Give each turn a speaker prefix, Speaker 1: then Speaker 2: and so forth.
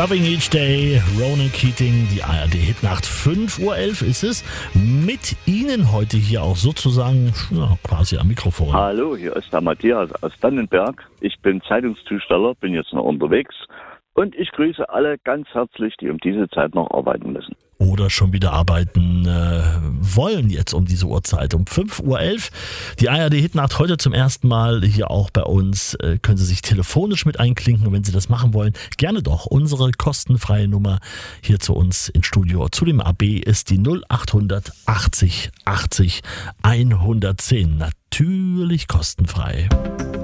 Speaker 1: Loving Each Day, Ronan Keating, die ARD-Hitnacht, 5:11 Uhr ist es. Mit Ihnen heute hier auch sozusagen quasi am Mikrofon.
Speaker 2: Hallo, hier ist der Matthias aus Dannenberg. Ich bin Zeitungszusteller, bin jetzt noch unterwegs und ich grüße alle ganz herzlich, die um diese Zeit noch arbeiten müssen.
Speaker 1: Oder schon wieder arbeiten wollen jetzt um diese Uhrzeit, um 5:11 Uhr. Die ARD-Hitnacht heute zum ersten Mal hier auch bei uns. Können Sie sich telefonisch mit einklinken, wenn Sie das machen wollen. Gerne doch. Unsere kostenfreie Nummer hier zu uns ins Studio zu dem AB ist die 0800 80 80 110. Natürlich kostenfrei.